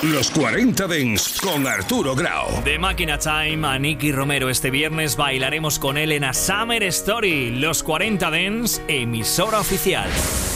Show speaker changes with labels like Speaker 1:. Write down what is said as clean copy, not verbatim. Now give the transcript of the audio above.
Speaker 1: Los 40 Dents con Arturo Grau.
Speaker 2: De Máquina Time a Nicky Romero. Este viernes bailaremos con él en A Summer Story. Los 40 Dents, emisora oficial.